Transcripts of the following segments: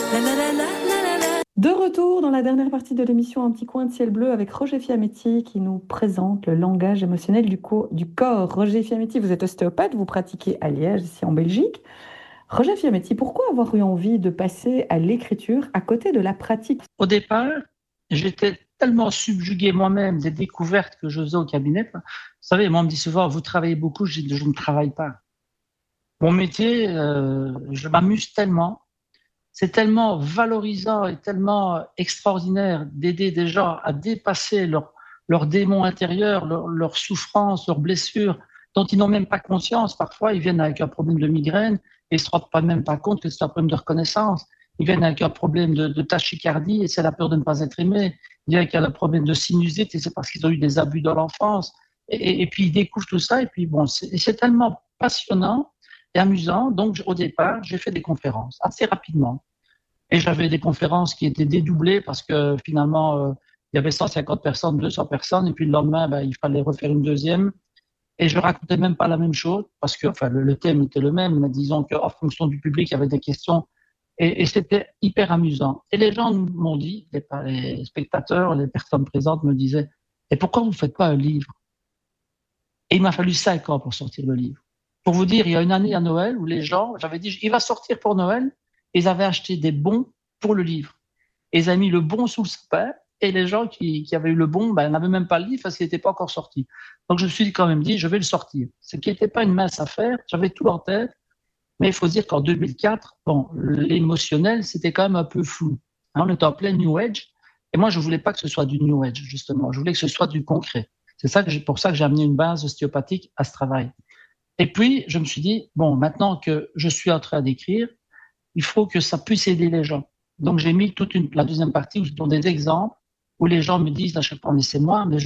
De retour dans la dernière partie de l'émission Un petit coin de ciel bleu avec Roger Fiametti qui nous présente le langage émotionnel du corps. Roger Fiametti, vous êtes ostéopathe, vous pratiquez à Liège, ici en Belgique. Roger Fiametti, pourquoi avoir eu envie de passer à l'écriture à côté de la pratique? Au départ, j'étais tellement subjugué moi-même des découvertes que je faisais au cabinet. Vous savez, moi, on me dit souvent, vous travaillez beaucoup, je dis, je ne travaille pas. Mon métier, je m'amuse tellement. C'est tellement valorisant et tellement extraordinaire d'aider des gens à dépasser leurs démons intérieurs, leurs souffrances, leurs blessures, dont ils n'ont même pas conscience. Parfois, ils viennnt avec un problème de migraine et ils ne se rendent pas même pas compte que c'est un problème de reconnaissance. Ils viennent avec un problème de tachycardie et c'est la peur de ne pas être aimé. Ils viennent avec un problème de sinusite et c'est parce qu'ils ont eu des abus dans l'enfance. Et puis, ils découvrent tout ça. Et puis, bon, c'est tellement passionnant et amusant. Donc, au départ, j'ai fait des conférences assez rapidement. Et j'avais des conférences qui étaient dédoublées parce que finalement, il y avait 150 personnes, 200 personnes, et puis le lendemain, ben, il fallait refaire une deuxième. Et je racontais même pas la même chose parce que, enfin, le thème était le même, mais disons qu'en fonction du public, il y avait des questions et c'était hyper amusant. Et les gens m'ont dit, les spectateurs, les personnes présentes me disaient, et pourquoi vous faites pas un livre? Et il m'a fallu 5 ans pour sortir le livre. Pour vous dire, il y a une année à Noël où les gens, j'avais dit, il va sortir pour Noël, et ils avaient acheté des bons pour le livre. Et ils avaient mis le bon sous le sapin, et les gens qui avaient eu le bon, ben, n'avaient même pas le livre parce qu'il n'était pas encore sorti. Donc je me suis quand même dit, je vais le sortir. Ce qui n'était pas une mince affaire, j'avais tout en tête, mais il faut dire qu'en 2004, bon, l'émotionnel, c'était quand même un peu flou. Hein, on était en plein New Age, et moi je voulais pas que ce soit du New Age, justement. Je voulais que ce soit du concret. C'est ça pour ça que j'ai amené une base ostéopathique à ce travail. Et puis, je me suis dit, bon, maintenant que je suis en train d'écrire, il faut que ça puisse aider les gens. Donc, j'ai mis la deuxième partie où je donne des exemples, où les gens me disent à chaque fois, mais c'est moi, mais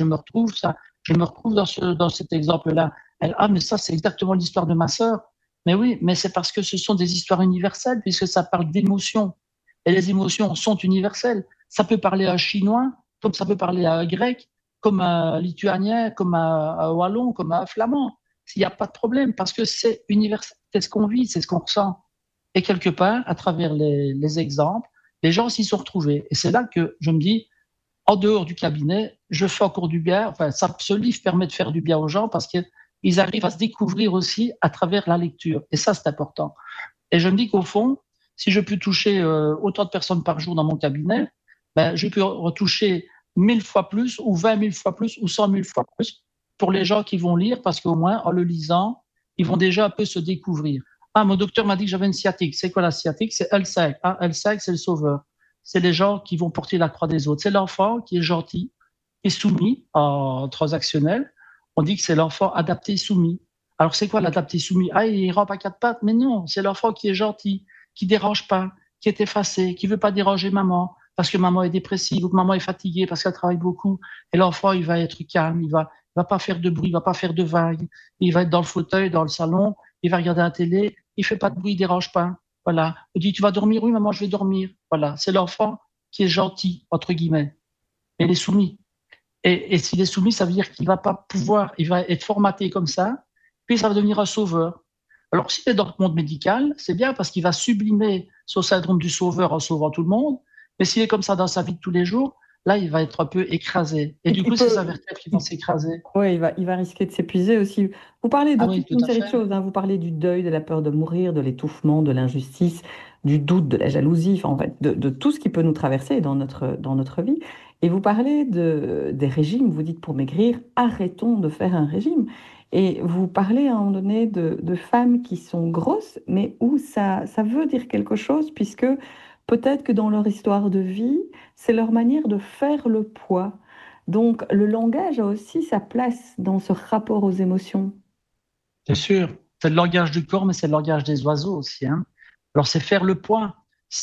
je me retrouve dans cet exemple-là. Ah, mais ça, c'est exactement l'histoire de ma sœur. Mais oui, mais c'est parce que ce sont des histoires universelles, puisque ça parle d'émotions. Et les émotions sont universelles. Ça peut parler à un Chinois, comme ça peut parler à un Grec, comme à un Lituanien, comme à un Wallon, comme à un Flamand. Il n'y a pas de problème, parce que c'est universel. C'est ce qu'on vit, c'est ce qu'on ressent. Et quelque part, à travers les exemples, les gens s'y sont retrouvés. Et c'est là que je me dis, en dehors du cabinet, je fais encore du bien. Enfin, ce livre permet de faire du bien aux gens parce qu'ils arrivent à se découvrir aussi à travers la lecture. Et ça, c'est important. Et je me dis qu'au fond, si je peux toucher autant de personnes par jour dans mon cabinet, ben, je peux retoucher 1000 fois plus ou 20 000 fois plus ou 100 000 fois plus pour les gens qui vont lire parce qu'au moins, en le lisant, ils vont déjà un peu se découvrir. Ah, mon docteur m'a dit que j'avais une sciatique. C'est quoi la sciatique? C'est L5. Ah, L5, c'est le sauveur. C'est les gens qui vont porter la croix des autres. C'est l'enfant qui est gentil, qui est soumis en transactionnel. On dit que c'est l'enfant adapté soumis. Alors, c'est quoi l'adapté soumis? Ah, il rampe à quatre pattes. Mais non, c'est l'enfant qui est gentil, qui dérange pas, qui est effacé, qui veut pas déranger maman parce que maman est dépressive ou que maman est fatiguée parce qu'elle travaille beaucoup. Et l'enfant, il va être calme, il va pas faire de bruit, il va pas faire de vagues. Il va être dans le fauteuil, dans le salon, il va regarder la télé, il fait pas de bruit, il dérange pas. Voilà. Il dit, tu vas dormir? Oui, maman, je vais dormir. Voilà. C'est l'enfant qui est gentil, entre guillemets. Mais il est soumis. Et s'il est soumis, ça veut dire qu'il va pas pouvoir, il va être formaté comme ça, puis ça va devenir un sauveur. Alors, s'il est dans le monde médical, c'est bien parce qu'il va sublimer son syndrome du sauveur en sauvant tout le monde. Mais s'il est comme ça dans sa vie de tous les jours, là, il va être un peu écrasé. Et du Il coup, c'est sa peut, vertèbre qui va s'écraser. ouais, il va risquer de s'épuiser aussi. Vous parlez de Ah toute oui, tout une à série de fait. choses, hein. Vous parlez du deuil, de la peur de mourir, de l'étouffement, de l'injustice, du doute, de la jalousie, enfin, en fait, de tout ce qui peut nous traverser dans notre vie. Et vous parlez des régimes. Vous dites pour maigrir, arrêtons de faire un régime. Et vous parlez à un moment donné de femmes qui sont grosses, mais où ça veut dire quelque chose, puisque peut-être que dans leur histoire de vie, c'est leur manière de faire le poids. Donc, le langage a aussi sa place dans ce rapport aux émotions. C'est sûr. C'est le langage du corps, mais c'est le langage des oiseaux aussi, hein. Alors, c'est faire le point.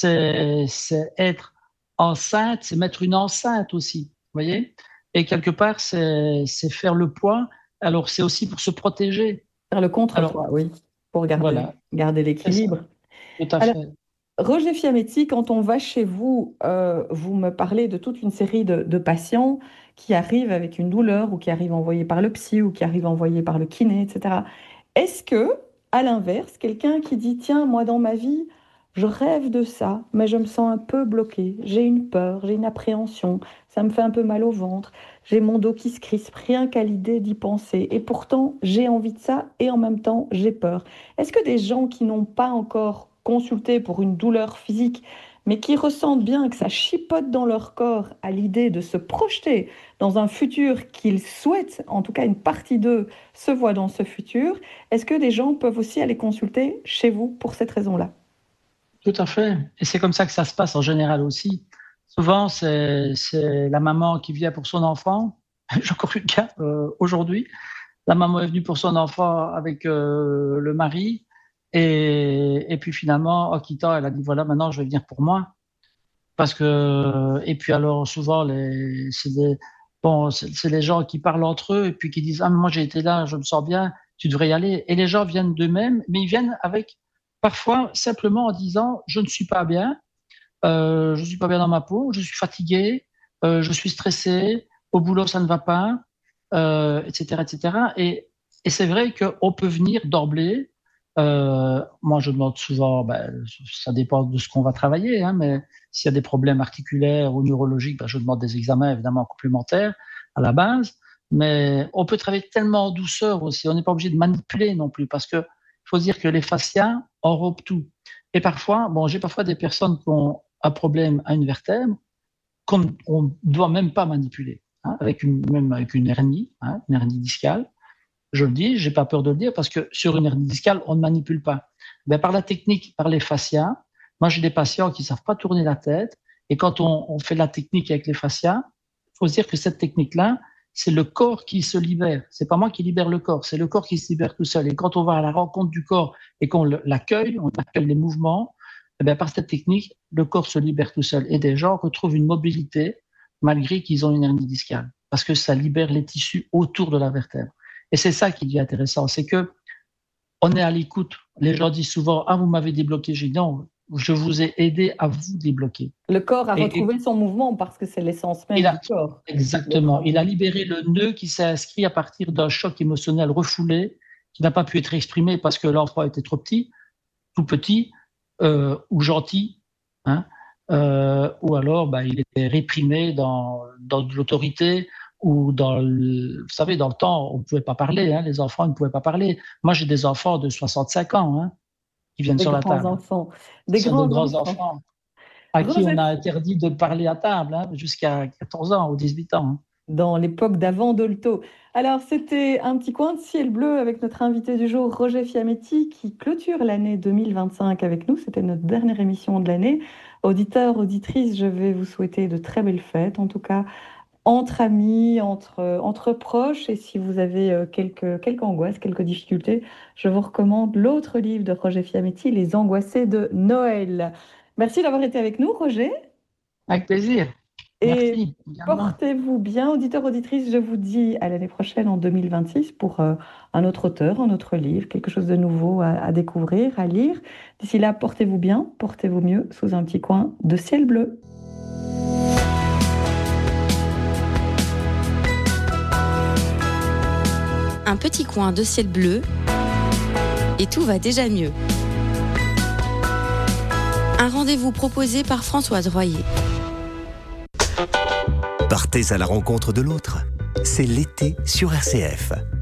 C'est être enceinte, c'est mettre une enceinte aussi. Vous voyez? Et quelque part, c'est faire le point. Alors, c'est aussi pour se protéger. Faire le Alors, contre-poids, oui, pour voilà, garder c'est ça. l'équilibre. Tout à Alors, fait. Roger Fiametti, quand on va chez vous, vous me parlez de toute une série de patients qui arrivent avec une douleur ou qui arrivent envoyés par le psy ou qui arrivent envoyés par le kiné, etc. Est-ce que, à l'inverse, quelqu'un qui dit, tiens, moi dans ma vie, Je rêve de ça, mais je me sens un peu bloquée. J'ai une peur, j'ai une appréhension, ça me fait un peu mal au ventre, j'ai mon dos qui se crispe rien qu'à l'idée d'y penser. Et pourtant, j'ai envie de ça et en même temps, j'ai peur. Est-ce que des gens qui n'ont pas encore consulté pour une douleur physique, mais qui ressentent bien que ça chipote dans leur corps à l'idée de se projeter dans un futur qu'ils souhaitent, en tout cas une partie d'eux se voit dans ce futur, est-ce que des gens peuvent aussi aller consulter chez vous pour cette raison-là? Tout à fait. Et c'est comme ça que ça se passe en général aussi. Souvent, c'est la maman qui vient pour son enfant. J'ai encore eu le cas aujourd'hui. La maman est venue pour son enfant avec le mari. Et puis finalement, en quittant, elle a dit, voilà, maintenant, je vais venir pour moi. Parce que, et puis alors, souvent, c'est les gens qui parlent entre eux et puis qui disent, ah, mais moi, j'ai été là, je me sens bien, tu devrais y aller. Et les gens viennent d'eux-mêmes, mais ils viennent avec, parfois, simplement en disant, je ne suis pas bien, je suis pas bien dans ma peau, je suis fatigué, je suis stressé, au boulot, ça ne va pas, etc., etc. Et c'est vrai qu'on peut venir d'emblée. Moi, je demande souvent, ben, ça dépend de ce qu'on va travailler, hein, mais s'il y a des problèmes articulaires ou neurologiques, ben, je demande des examens évidemment complémentaires à la base. Mais on peut travailler tellement en douceur aussi. On n'est pas obligé de manipuler non plus, parce que il faut dire que les fascias enrobent tout. Et parfois, bon, j'ai parfois des personnes qui ont un problème à une vertèbre qu'on ne doit même pas manipuler, hein, même avec une hernie, hein, une hernie discale. Je le dis, j'ai pas peur de le dire, parce que sur une hernie discale, on ne manipule pas. Ben, par la technique, par les fascias, moi j'ai des patients qui savent pas tourner la tête, et quand on fait la technique avec les fascias, il faut se dire que cette technique-là, c'est le corps qui se libère. C'est pas moi qui libère le corps, c'est le corps qui se libère tout seul. Et quand on va à la rencontre du corps et qu'on l'accueille, on accueille les mouvements, eh bien, par cette technique, le corps se libère tout seul. Et des gens retrouvent une mobilité malgré qu'ils ont une hernie discale, parce que ça libère les tissus autour de la vertèbre. Et c'est ça qui est intéressant, c'est que on est à l'écoute. Les gens disent souvent, ah, vous m'avez débloqué. J'ai dit, non, je vous ai aidé à vous débloquer. Le corps a Et retrouvé son mouvement parce que c'est l'essence il même du a, corps. exactement, il a libéré le nœud qui s'est inscrit à partir d'un choc émotionnel refoulé, qui n'a pas pu être exprimé parce que l'enfant était trop petit, tout petit, ou gentil, hein, ou alors bah, il était réprimé dans de l'autorité, ou vous savez, dans le temps, on ne pouvait pas parler, hein, les enfants ne pouvaient pas parler. Moi, j'ai des enfants de 65 ans, hein, qui viennent Des sur la grands table. enfants. Ce Des sont de grands grands enfants. enfants à qui on Roger, a interdit de parler à table, hein, jusqu'à 14 ans ou 18 ans. Hein. dans l'époque d'avant Dolto. Alors, c'était un petit coin de ciel bleu avec notre invité du jour, Roger Fiametti, qui clôture l'année 2025 avec nous. C'était notre dernière émission de l'année. Auditeurs, auditrices, je vais vous souhaiter de très belles fêtes, en tout cas entre amis, entre proches. Et si vous avez quelques angoisses, quelques difficultés, je vous recommande l'autre livre de Roger Fiametti, Les Angoissés de Noël. Merci d'avoir été avec nous, Roger. Avec plaisir. Et Merci également. portez-vous bien, auditeurs, auditrices. Je vous dis à l'année prochaine, en 2026, pour un autre auteur, un autre livre, quelque chose de nouveau à découvrir, à lire. D'ici là, portez-vous bien, portez-vous mieux sous un petit coin de ciel bleu. Un petit coin de ciel bleu et tout va déjà mieux. Un rendez-vous proposé par Françoise Royer. Partez à la rencontre de l'autre. C'est l'été sur RCF.